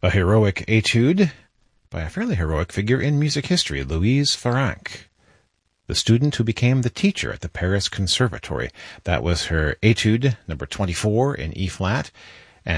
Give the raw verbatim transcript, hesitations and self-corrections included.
A heroic etude by a fairly heroic figure in music history, Louise Farrenc, the student who became the teacher at the Paris Conservatory. That was her etude number twenty-four in E-flat.